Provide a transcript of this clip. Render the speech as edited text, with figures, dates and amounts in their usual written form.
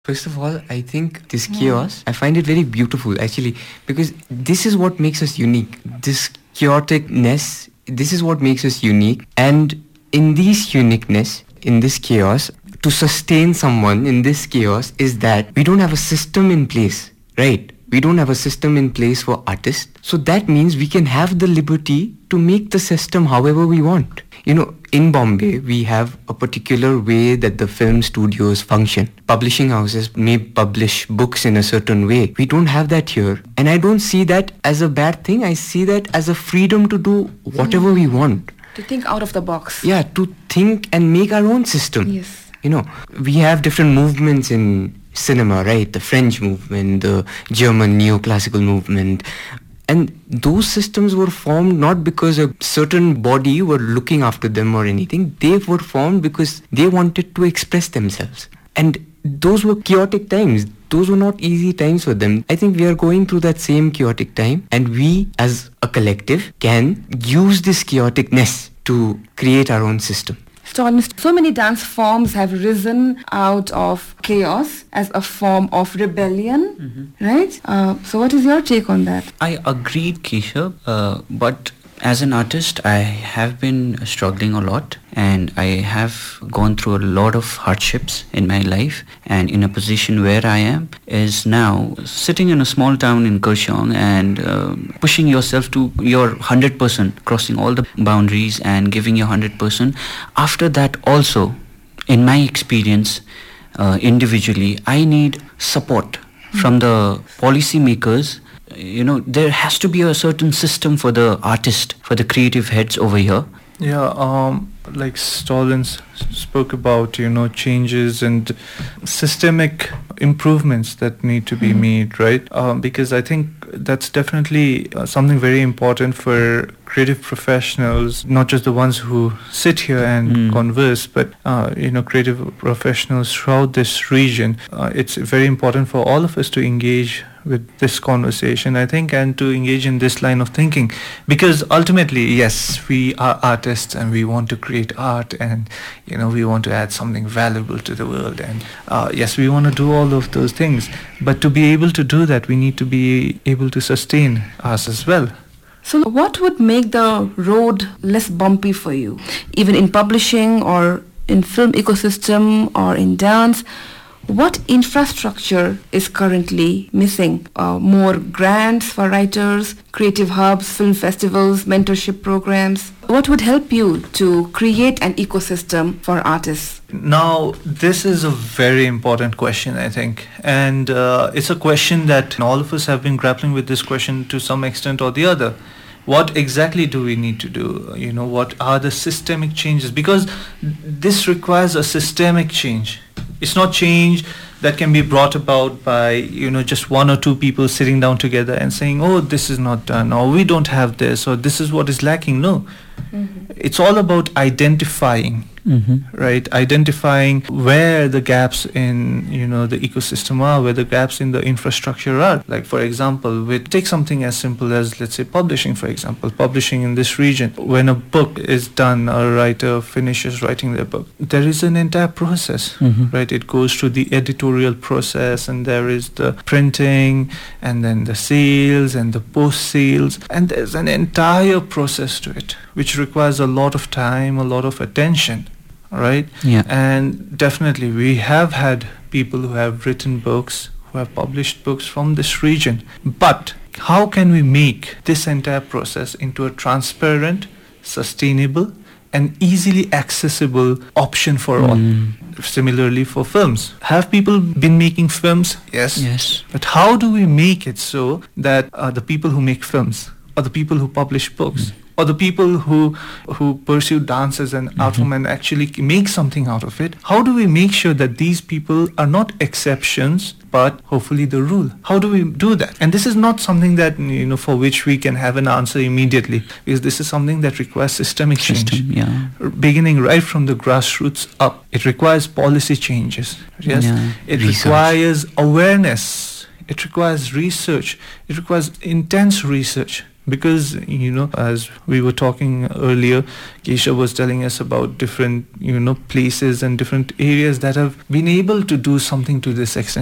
First of all, I think this chaos, I find it very beautiful actually, because this is what makes us unique. This chaoticness, this is what makes us unique. And in this uniqueness, in this chaos, to sustain someone in this chaos is that we don't have a system in place, right? We don't have a system in place for artists. So that means we can have the liberty to make the system however we want. You know, in Bombay, we have a particular way that the film studios function. Publishing houses may publish books in a certain way. We don't have that here. And I don't see that as a bad thing. I see that as a freedom to do whatever we want. To think out of the box. Yeah, to think and make our own system. Yes. You know, we have different movements in cinema, right? The French movement, the German neoclassical movement. And those systems were formed not because a certain body were looking after them or anything. They were formed because they wanted to express themselves. And those were chaotic times. Those were not easy times for them. I think we are going through that same chaotic time, and we as a collective can use this chaoticness to create our own system. So many dance forms have risen out of chaos as a form of rebellion, right? So what is your take on that? I agree, Keshav, but as an artist, I have been struggling a lot, and I have gone through a lot of hardships in my life, and in a position where I am is now sitting in a small town in Kurseong and pushing yourself to your 100%, crossing all the boundaries and giving your 100%. After that also, in my experience, individually, I need support from the policymakers. You know, there has to be a certain system for the artist, for the creative heads over here. Yeah, like Stalin spoke about, changes and systemic improvements that need to be made, right? Because I think that's definitely something very important for creative professionals, not just the ones who sit here and converse, but, creative professionals throughout this region. It's very important for all of us to engage with this conversation, I think, and to engage in this line of thinking, because ultimately, yes, we are artists and we want to create art, and we want to add something valuable to the world, and yes, we want to do all of those things, but to be able to do that, we need to be able to sustain us as well. So what would make the road less bumpy for you, even in publishing or in film ecosystem or in dance? What infrastructure is currently missing? More grants for writers, creative hubs, film festivals, mentorship programs. What would help you to create an ecosystem for artists? Now, this is a very important question, I think. And it's a question that all of us have been grappling with this question to some extent or the other. What exactly do we need to do? What are the systemic changes? Because this requires a systemic change. It's not change that can be brought about by, just one or two people sitting down together and saying, oh, this is not done, or we don't have this, or this is what is lacking. No. It's all about identifying, right? Identifying where the gaps in, the ecosystem are, where the gaps in the infrastructure are. Like, for example, we take something as simple as, let's say, publishing, for example. Publishing in this region. When a book is done, a writer finishes writing their book, there is an entire process, right? It goes through the editorial process, and there is the printing, and then the sales, and the post-sales, and there's an entire process to it, which requires a lot of time, a lot of attention, right? Yeah. And definitely we have had people who have written books, who have published books from this region. But how can we make this entire process into a transparent, sustainable, and easily accessible option for all? Similarly for films. Have people been making films? Yes. But how do we make it so that the people who make films, or the people who publish books, or the people who pursue dance as an art form and actually make something out of it, how do we make sure that these people are not exceptions, but hopefully the rule? How do we do that? And this is not something that, for which we can have an answer immediately, because this is something that requires systemic change. Yeah. Beginning right from the grassroots up. It requires policy changes. Yes. Yeah. It requires awareness. It requires research. It requires intense research. Because, as we were talking earlier, Keshav was telling us about different, places and different areas that have been able to do something to this extent.